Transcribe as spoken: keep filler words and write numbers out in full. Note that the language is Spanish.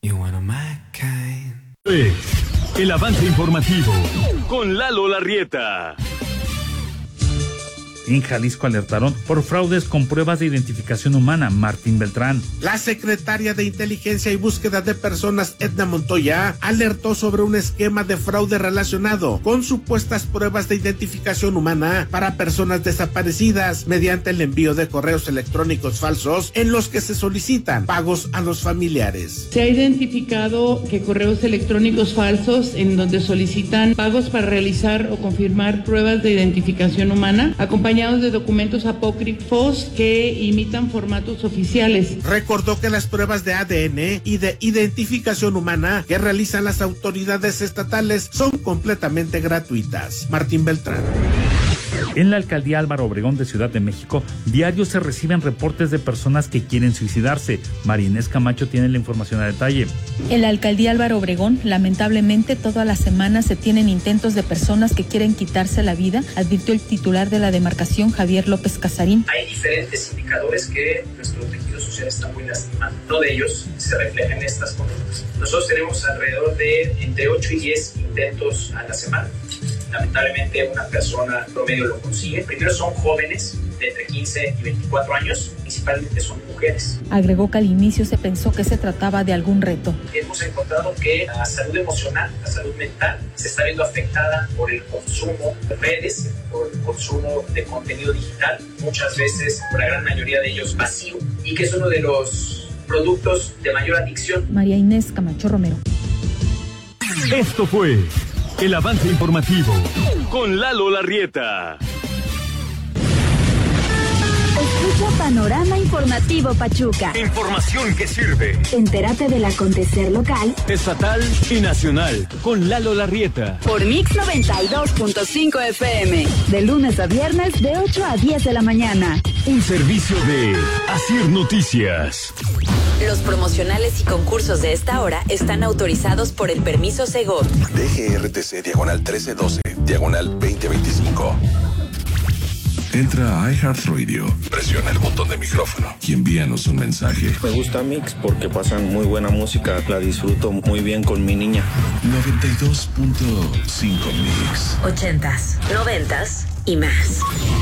You wanna my kind. El avance informativo con Lalo Larrieta. En Jalisco alertaron por fraudes con pruebas de identificación humana. Martín Beltrán. La secretaria de Inteligencia y Búsqueda de Personas, Edna Montoya, alertó sobre un esquema de fraude relacionado con supuestas pruebas de identificación humana para personas desaparecidas mediante el envío de correos electrónicos falsos en los que se solicitan pagos a los familiares. Se ha identificado que correos electrónicos falsos en donde solicitan pagos para realizar o confirmar pruebas de identificación humana, acompañados de documentos apócrifos que imitan formatos oficiales. Recordó que las pruebas de A D N y de identificación humana que realizan las autoridades estatales son completamente gratuitas. Martín Beltrán. En la alcaldía Álvaro Obregón de Ciudad de México, diario se reciben reportes de personas que quieren suicidarse. María Inés Camacho tiene la información a detalle. En la alcaldía Álvaro Obregón, lamentablemente, todas las semanas se tienen intentos de personas que quieren quitarse la vida, advirtió el titular de la demarcación, Javier López Casarín. Hay diferentes indicadores que nuestro tejido social está muy lastimado. Uno de ellos se refleja en estas conductas. Nosotros tenemos alrededor de entre ocho y diez intentos a la semana. Lamentablemente una persona promedio lo consigue. Primero son jóvenes de entre quince y veinticuatro años, principalmente son mujeres. Agregó que al inicio se pensó que se trataba de algún reto. Hemos encontrado que la salud emocional, la salud mental, se está viendo afectada por el consumo de redes, por el consumo de contenido digital, muchas veces, por la gran mayoría de ellos, vacío, y que es uno de los productos de mayor adicción. María Inés Camacho Romero. Esto fue el avance informativo con Lalo Larrieta. Escucha Panorama Informativo Pachuca. Información que sirve. Entérate del acontecer local, Estatal y nacional con Lalo Larrieta. Por Mix noventa y dos punto cinco F M. De lunes a viernes de ocho a diez de la mañana. Un servicio de Asir Noticias. Los promocionales y concursos de esta hora están autorizados por el permiso Segov. D G R T C diagonal trece doce, diagonal veinte veinticinco. Entra a iHeartRadio, presiona el botón de micrófono y envíanos un mensaje. Me gusta Mix porque pasan muy buena música, la disfruto muy bien con mi niña. noventa y dos punto cinco Mix. Ochentas, noventas y más.